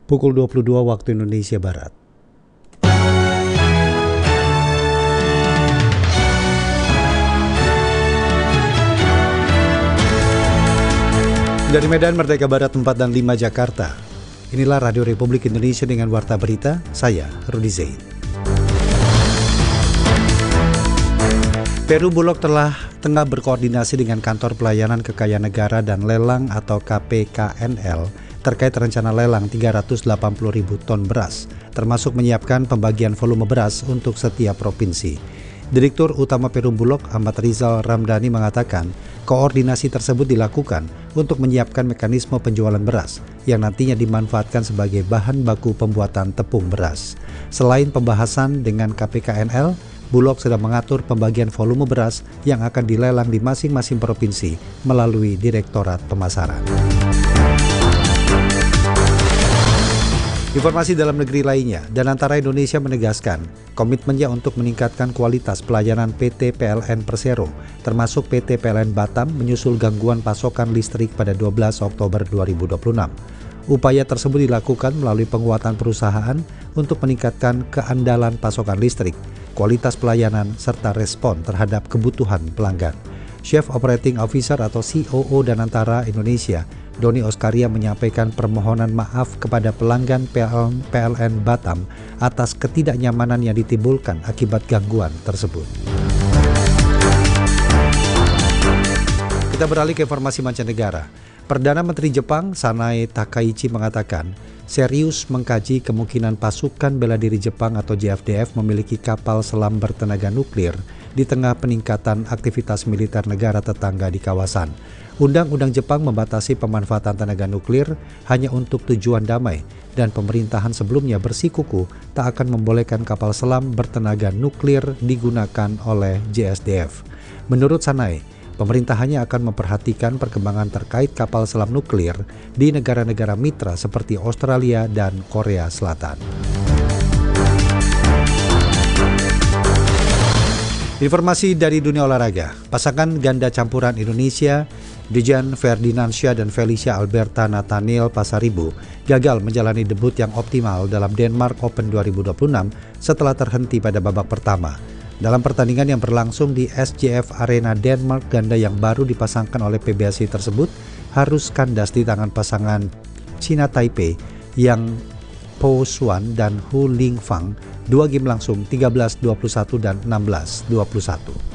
pukul 22 waktu Indonesia Barat. Dari Medan Merdeka Barat 4 dan 5 Jakarta, inilah Radio Republik Indonesia dengan Warta Berita, saya Rudi Zain. Peru Bulog tengah berkoordinasi dengan Kantor Pelayanan Kekayaan Negara dan Lelang atau KPKNL terkait rencana lelang 380.000 ton beras, termasuk menyiapkan pembagian volume beras untuk setiap provinsi. Direktur Utama Peru Bulog Ahmad Rizal Ramdhani mengatakan, koordinasi tersebut dilakukan untuk menyiapkan mekanisme penjualan beras yang nantinya dimanfaatkan sebagai bahan baku pembuatan tepung beras. Selain pembahasan dengan KPKNL, Bulog sedang mengatur pembagian volume beras yang akan dilelang di masing-masing provinsi melalui Direktorat Pemasaran. Informasi dalam negeri lainnya, Danantara Indonesia menegaskan komitmennya untuk meningkatkan kualitas pelayanan PT PLN Persero, termasuk PT PLN Batam menyusul gangguan pasokan listrik pada 12 Oktober 2026. Upaya tersebut dilakukan melalui penguatan perusahaan untuk meningkatkan keandalan pasokan listrik, kualitas pelayanan, serta respon terhadap kebutuhan pelanggan. Chief Operating Officer atau COO Danantara Indonesia, Doni Oskaria menyampaikan permohonan maaf kepada pelanggan PLN Batam atas ketidaknyamanan yang ditimbulkan akibat gangguan tersebut. Kita beralih ke informasi mancanegara. Perdana Menteri Jepang Sanae Takaichi mengatakan serius mengkaji kemungkinan pasukan bela diri Jepang atau JFDF memiliki kapal selam bertenaga nuklir di tengah peningkatan aktivitas militer negara tetangga di kawasan. Undang-undang Jepang membatasi pemanfaatan tenaga nuklir hanya untuk tujuan damai dan pemerintahan sebelumnya bersikukuh tak akan membolehkan kapal selam bertenaga nuklir digunakan oleh JSDF. Menurut Sanae, pemerintahannya akan memperhatikan perkembangan terkait kapal selam nuklir di negara-negara mitra seperti Australia dan Korea Selatan. Informasi dari dunia olahraga, pasangan ganda campuran Indonesia, Dejan Ferdinandsyah dan Felicia Alberta Nathaniel Pasaribu gagal menjalani debut yang optimal dalam Denmark Open 2026 setelah terhenti pada babak pertama. Dalam pertandingan yang berlangsung di SJF Arena Denmark, ganda yang baru dipasangkan oleh PBSI tersebut harus kandas di tangan pasangan China Taipei yang Po Xuan dan Hu Lingfang, 2 game langsung 13-21 dan 16-21.